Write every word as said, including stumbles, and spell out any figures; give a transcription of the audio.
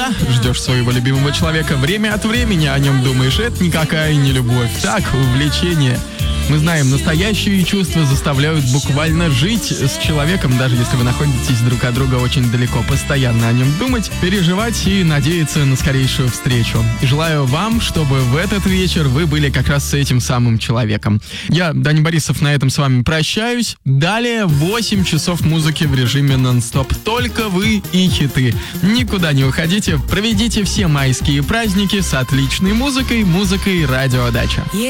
Да, ждешь своего любимого человека, время от времени о нем думаешь. Это никакая не любовь, так, увлечение. Мы знаем, настоящие чувства заставляют буквально жить с человеком, даже если вы находитесь друг от друга очень далеко, постоянно о нем думать, переживать и надеяться на скорейшую встречу. Желаю вам, чтобы в этот вечер вы были как раз с этим самым человеком. Я, Даня Борисов, на этом с вами прощаюсь. Далее восемь часов музыки в режиме нон-стоп. Только вы и хиты. Никуда не уходите, проведите все майские праздники с отличной музыкой, музыкой Радио Дача.